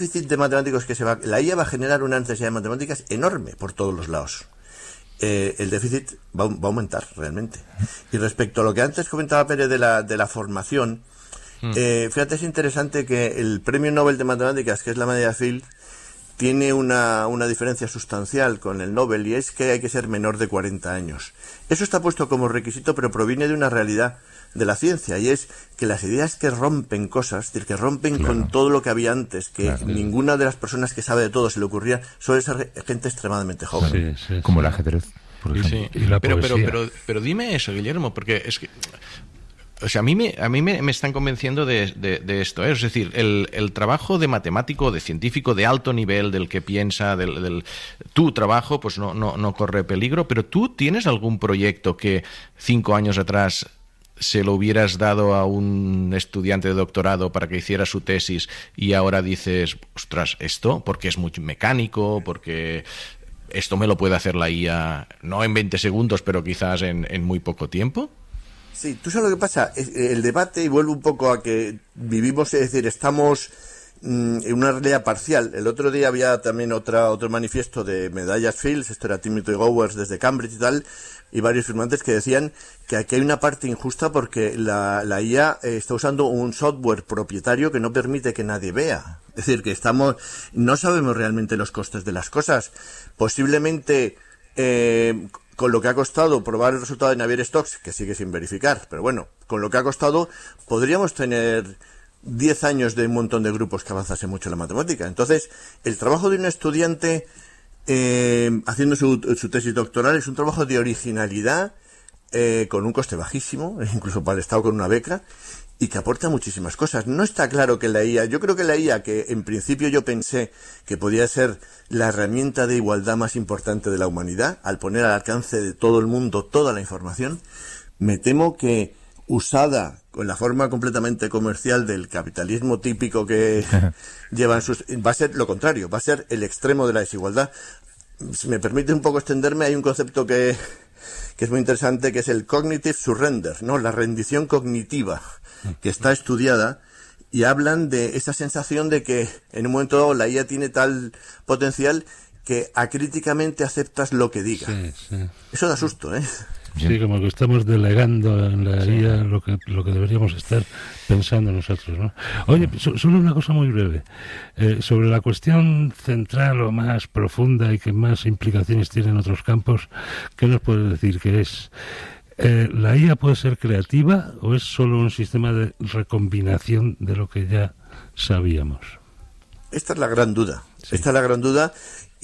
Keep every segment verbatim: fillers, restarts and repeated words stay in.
déficit de matemáticos que se va... La I A va a generar una necesidad de matemáticas enorme por todos los lados. Eh, el déficit va, va a aumentar realmente. Y respecto a lo que antes comentaba Pérez de la, de la formación, mm. eh, fíjate, es interesante que el premio Nobel de Matemáticas, que es la medalla Fields, tiene una, una diferencia sustancial con el Nobel, y es que hay que ser menor de cuarenta años. Eso está puesto como requisito, pero proviene de una realidad de la ciencia, y es que las ideas que rompen cosas, es decir, que rompen claro. con todo lo que había antes, que claro. ninguna de las personas que sabe de todo se le ocurría, suele ser gente extremadamente joven. Sí, sí, como sí. el ajedrez, por ejemplo. Sí. Y la pero, poesía. pero, pero, pero dime eso, Guillermo, porque es que... O sea, a mí me, a mí me, me están convenciendo de, de, de esto, ¿eh? Es decir, el, el trabajo de matemático, de científico de alto nivel, del que piensa, del, del tu trabajo, pues no, no, no corre peligro, pero ¿tú tienes algún proyecto que cinco años atrás se lo hubieras dado a un estudiante de doctorado para que hiciera su tesis y ahora dices, ostras, esto, porque es muy mecánico, porque esto me lo puede hacer la I A, no en veinte segundos, pero quizás en, en muy poco tiempo? Sí, tú sabes lo que pasa, el debate, y vuelvo un poco a que vivimos, es decir, estamos mmm, en una realidad parcial. El otro día había también otra otro manifiesto de medallas Fields, esto era Timothy Gowers desde Cambridge y tal, y varios firmantes que decían que aquí hay una parte injusta porque la, la I A está usando un software propietario que no permite que nadie vea. Es decir, que estamos, no sabemos realmente los costes de las cosas. Posiblemente... Eh, con lo que ha costado probar el resultado de Navier-Stokes, que sigue sin verificar, pero bueno, con lo que ha costado, podríamos tener diez años de un montón de grupos que avanzase mucho en la matemática. Entonces, el trabajo de un estudiante eh, haciendo su, su tesis doctoral es un trabajo de originalidad, eh, con un coste bajísimo, incluso para el Estado con una beca, y que aporta muchísimas cosas. No está claro que la I A, yo creo que la I A, que en principio yo pensé que podía ser la herramienta de igualdad más importante de la humanidad, al poner al alcance de todo el mundo toda la información, me temo que usada con la forma completamente comercial del capitalismo típico que llevan sus... va a ser lo contrario, va a ser el extremo de la desigualdad. Si me permite un poco extenderme, hay un concepto que, que es muy interesante, que es el cognitive surrender, ¿no? La rendición cognitiva, que está estudiada, y hablan de esa sensación de que en un momento dado la I A tiene tal potencial que acríticamente aceptas lo que diga. Sí, sí. Eso da susto, ¿eh? Sí, como que estamos delegando en la sí. I A lo que lo que deberíamos estar pensando nosotros, ¿no? Oye, so, solo una cosa muy breve. Eh, sobre la cuestión central o más profunda y que más implicaciones tiene en otros campos, ¿qué nos puedes decir que es? Eh, ¿La I A puede ser creativa o es solo un sistema de recombinación de lo que ya sabíamos? Esta es la gran duda. Sí. Esta es la gran duda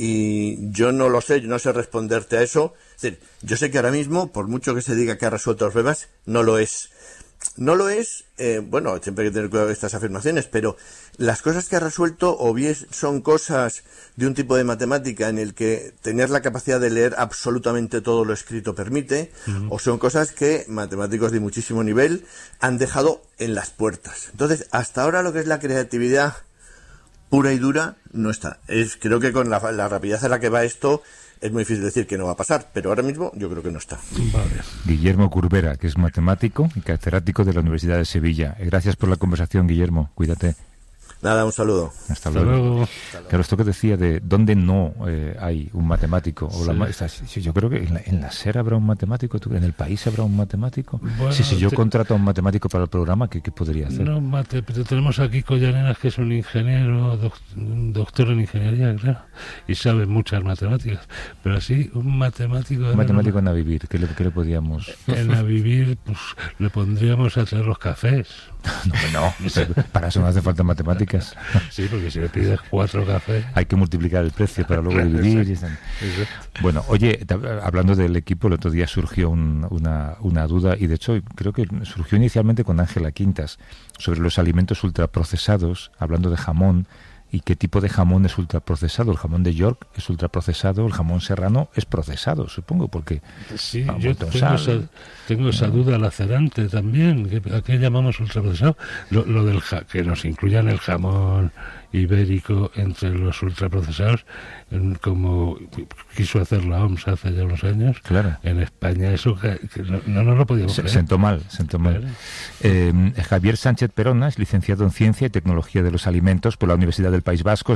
y yo no lo sé, yo no sé responderte a eso. Es decir, yo sé que ahora mismo, por mucho que se diga que ha resuelto los problemas, no lo es. No lo es, eh, bueno, siempre hay que tener cuidado con estas afirmaciones, pero las cosas que ha resuelto o bien son cosas de un tipo de matemática en el que tener la capacidad de leer absolutamente todo lo escrito permite, uh-huh. o son cosas que matemáticos de muchísimo nivel han dejado en las puertas. Entonces, hasta ahora lo que es la creatividad pura y dura no está. Es, creo que con la, la rapidez a la que va esto, es muy difícil decir que no va a pasar, pero ahora mismo yo creo que no está. Vale. Guillermo Curbera, que es matemático y catedrático de la Universidad de Sevilla. Gracias por la conversación, Guillermo. Cuídate. Nada, un saludo. Hasta luego. Hasta luego. Claro, esto que decía de dónde no eh, hay un matemático. O sí. la, esta, yo creo que en la, en la SER habrá un matemático, ¿tú, en el país habrá un matemático. Bueno, sí, si yo te... contrato a un matemático para el programa, ¿qué, qué podría hacer? No, mate, pero tenemos aquí Collanenas, que es un ingeniero, doc, un doctor en ingeniería, claro, y sabe muchas matemáticas. Pero así, un matemático... Un matemático en Avivir, ¿qué le, qué le podríamos...? En Avivir, pues, le pondríamos a traer los cafés. No, no, para eso no hace falta matemáticas. Sí, porque si le pides cuatro cafés... Hay que multiplicar el precio para luego dividir. Exacto. Exacto. Bueno, oye, hablando del equipo, el otro día surgió un, una, una duda, y de hecho creo que surgió inicialmente con Ángela Quintas, sobre los alimentos ultraprocesados, hablando de jamón, y qué tipo de jamón es ultraprocesado. El jamón de York es ultraprocesado, el jamón serrano es procesado, supongo, porque... Sí, yo tengo esa, tengo esa duda lacerante también. ¿A qué llamamos ultraprocesado? Lo, lo del ja, que nos incluyan el jamón ibérico entre los ultraprocesados, como quiso hacer la O M S hace ya unos años. Claro. En España eso que, que no, no, no lo podíamos se, creer. Sentó mal, sentó mal. Claro. Eh, Javier Sánchez Perona es licenciado en Ciencia y Tecnología de los Alimentos por la Universidad del País Vasco.